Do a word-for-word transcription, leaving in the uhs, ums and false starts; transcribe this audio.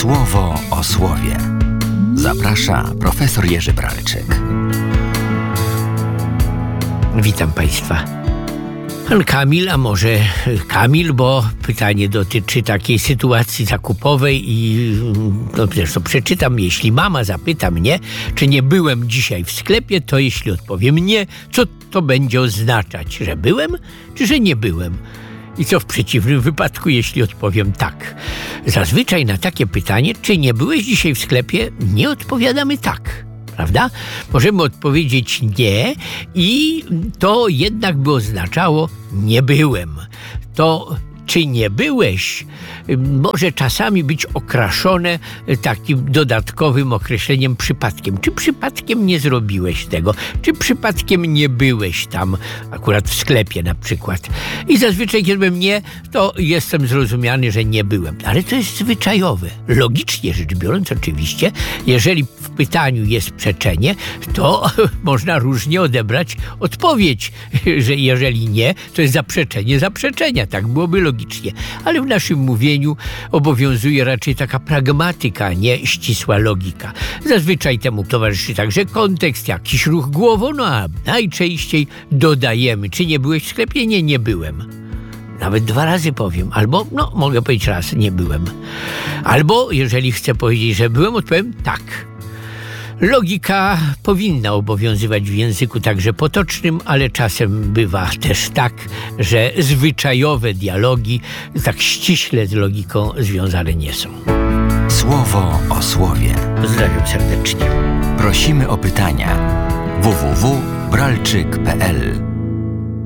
Słowo o słowie. Zaprasza profesor Jerzy Bralczyk. Witam Państwa. Pan Kamil, a może Kamil, bo pytanie dotyczy takiej sytuacji zakupowej i no zresztą przeczytam, jeśli mama zapyta mnie, czy nie byłem dzisiaj w sklepie, to jeśli odpowiem nie, co to będzie oznaczać, że byłem, czy że nie byłem? I co w przeciwnym wypadku, jeśli odpowiem tak? Zazwyczaj na takie pytanie, czy nie byłeś dzisiaj w sklepie, nie odpowiadamy tak. Prawda? Możemy odpowiedzieć nie i to jednak by oznaczało nie byłem. To czy nie byłeś może czasami być okraszone takim dodatkowym określeniem przypadkiem. Czy przypadkiem nie zrobiłeś tego? Czy przypadkiem nie byłeś tam, akurat w sklepie na przykład? I zazwyczaj, kiedy powiem nie, to jestem zrozumiany, że nie byłem. Ale to jest zwyczajowe. Logicznie rzecz biorąc oczywiście, jeżeli w pytaniu jest przeczenie, to można różnie odebrać odpowiedź, że jeżeli nie, to jest zaprzeczenie zaprzeczenia. Tak byłoby logicznie. Ale w naszym mówieniu obowiązuje raczej taka pragmatyka, nie ścisła logika. Zazwyczaj temu towarzyszy także kontekst, jakiś ruch głową, no a najczęściej dodajemy, czy nie byłeś w sklepie? Nie, nie byłem. Nawet dwa razy powiem, albo, no, mogę powiedzieć raz, nie byłem. Albo, jeżeli chcę powiedzieć, że byłem, odpowiem tak. Logika powinna obowiązywać w języku także potocznym, ale czasem bywa też tak, że zwyczajowe dialogi tak ściśle z logiką związane nie są. Słowo o słowie. Pozdrawiam serdecznie. Prosimy o pytania. w w w kropka bralczyk kropka p l